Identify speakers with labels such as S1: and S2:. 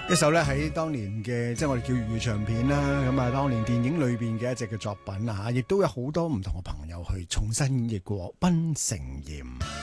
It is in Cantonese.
S1: 一首咧喺當年嘅即係我哋叫粵語唱片啦，咁啊當年電影裏邊嘅一隻嘅作品啊，亦都有好多唔同嘅朋友去重新演繹過《檳城艷》。